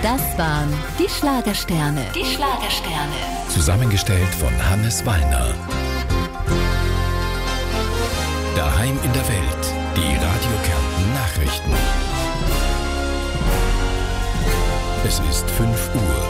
Das waren die Schlagersterne. Zusammengestellt von Hannes Wallner. Daheim in der Welt. Die Radio Kärnten Nachrichten. Es ist 5 Uhr.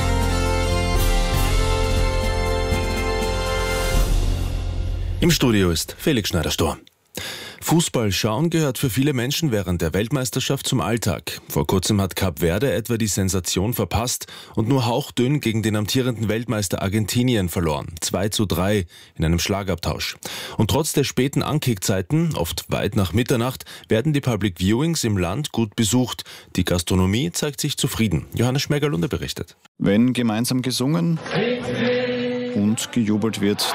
Im Studio ist Felix Schneider-Stor. Fußball schauen gehört für viele Menschen während der Weltmeisterschaft zum Alltag. Vor kurzem hat Kap Verde etwa die Sensation verpasst und nur hauchdünn gegen den amtierenden Weltmeister Argentinien verloren. 2:3 in einem Schlagabtausch. Und trotz der späten Ankickzeiten, oft weit nach Mitternacht, werden die Public Viewings im Land gut besucht. Die Gastronomie zeigt sich zufrieden. Johannes Schmerger-Lunde berichtet. Wenn gemeinsam gesungen und gejubelt wird,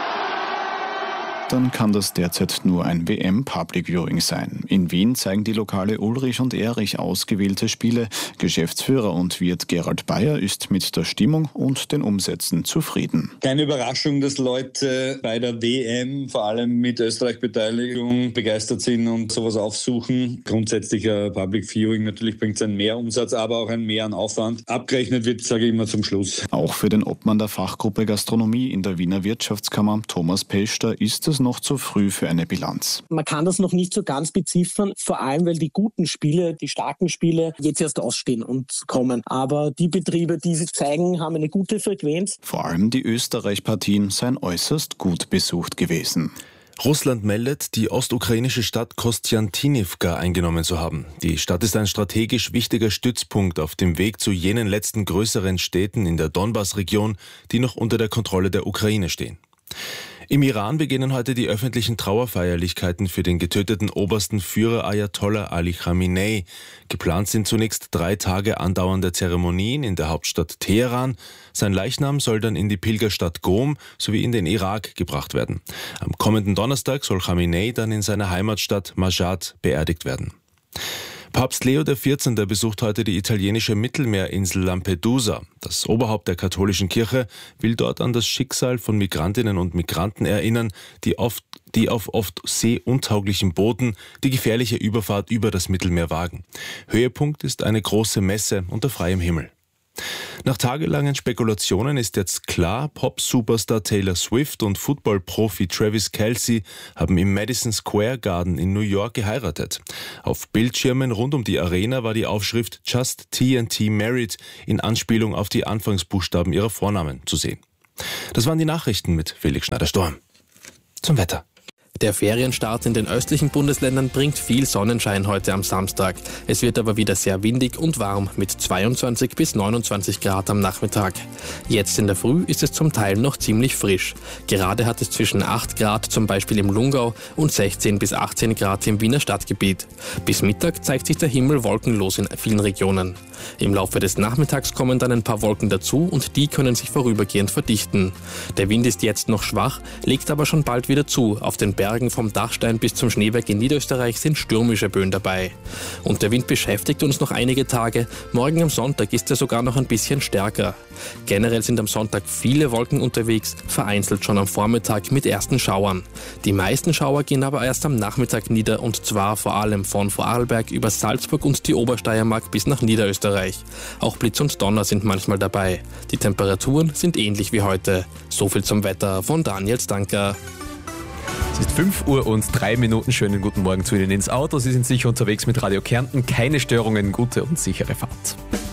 dann kann das derzeit nur ein WM-Public Viewing sein. In Wien zeigen die Lokale Ulrich und Erich ausgewählte Spiele. Geschäftsführer und Wirt Gerald Bayer ist mit der Stimmung und den Umsätzen zufrieden. Keine Überraschung, dass Leute bei der WM, vor allem mit Österreich-Beteiligung, begeistert sind und sowas aufsuchen. Grundsätzlich ein Public Viewing, natürlich bringt es einen Mehrumsatz, aber auch einen Mehr an Aufwand. Abgerechnet wird, sage ich immer, zum Schluss. Auch für den Obmann der Fachgruppe Gastronomie in der Wiener Wirtschaftskammer, Thomas Peschter, ist es noch zu früh für eine Bilanz. Man kann das noch nicht so ganz beziffern, vor allem weil die guten Spiele, die starken Spiele jetzt erst ausstehen und kommen. Aber die Betriebe, die sie zeigen, haben eine gute Frequenz. Vor allem die Österreich-Partien seien äußerst gut besucht gewesen. Russland meldet, die ostukrainische Stadt Kostjantinivka eingenommen zu haben. Die Stadt ist ein strategisch wichtiger Stützpunkt auf dem Weg zu jenen letzten größeren Städten in der Donbass-Region, die noch unter der Kontrolle der Ukraine stehen. Im Iran beginnen heute die öffentlichen Trauerfeierlichkeiten für den getöteten obersten Führer Ayatollah Ali Khamenei. Geplant sind zunächst 3 Tage andauernde Zeremonien in der Hauptstadt Teheran. Sein Leichnam soll dann in die Pilgerstadt Qom sowie in den Irak gebracht werden. Am kommenden Donnerstag soll Khamenei dann in seiner Heimatstadt Mashhad beerdigt werden. Papst Leo XIV. Besucht heute die italienische Mittelmeerinsel Lampedusa. Das Oberhaupt der katholischen Kirche will dort an das Schicksal von Migrantinnen und Migranten erinnern, die auf oft seeuntauglichen Booten die gefährliche Überfahrt über das Mittelmeer wagen. Höhepunkt ist eine große Messe unter freiem Himmel. Nach tagelangen Spekulationen ist jetzt klar, Pop-Superstar Taylor Swift und Football-Profi Travis Kelce haben im Madison Square Garden in New York geheiratet. Auf Bildschirmen rund um die Arena war die Aufschrift Just TNT Married in Anspielung auf die Anfangsbuchstaben ihrer Vornamen zu sehen. Das waren die Nachrichten mit Felix Schneider-Stor. Zum Wetter. Der Ferienstart in den östlichen Bundesländern bringt viel Sonnenschein heute am Samstag. Es wird aber wieder sehr windig und warm mit 22 bis 29 Grad am Nachmittag. Jetzt in der Früh ist es zum Teil noch ziemlich frisch. Gerade hat es zwischen 8 Grad zum Beispiel im Lungau und 16 bis 18 Grad im Wiener Stadtgebiet. Bis Mittag zeigt sich der Himmel wolkenlos in vielen Regionen. Im Laufe des Nachmittags kommen dann ein paar Wolken dazu und die können sich vorübergehend verdichten. Der Wind ist jetzt noch schwach, legt aber schon bald wieder zu. Auf den Bergen vom Dachstein bis zum Schneeberg in Niederösterreich sind stürmische Böen dabei. Und der Wind beschäftigt uns noch einige Tage. Morgen am Sonntag ist er sogar noch ein bisschen stärker. Generell sind am Sonntag viele Wolken unterwegs, vereinzelt schon am Vormittag mit ersten Schauern. Die meisten Schauer gehen aber erst am Nachmittag nieder und zwar vor allem von Vorarlberg über Salzburg und die Obersteiermark bis nach Niederösterreich. Auch Blitz und Donner sind manchmal dabei. Die Temperaturen sind ähnlich wie heute. So viel zum Wetter von Daniel Stanker. Es ist 5:03. Schönen guten Morgen zu Ihnen ins Auto. Sie sind sicher unterwegs mit Radio Kärnten. Keine Störungen, gute und sichere Fahrt.